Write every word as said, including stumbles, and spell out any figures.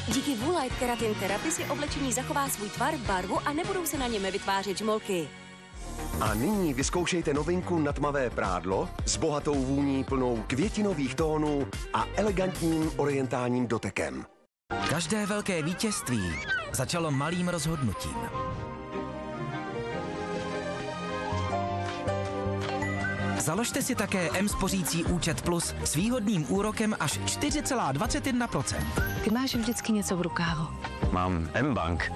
Díky Woolite Keratin Therapy si oblečení zachová svůj tvar, barvu a nebudou se na něm vytvářet žmolky. A nyní vyzkoušejte novinku na tmavé prádlo s bohatou vůní plnou květinových tónů a elegantním orientálním dotekem. Každé velké vítězství začalo malým rozhodnutím. Založte si také M-spořící účet Plus s výhodným úrokem až čtyři celá dvacet jedna procenta. Ty máš vždycky něco v rukávu. Mám M-Bank.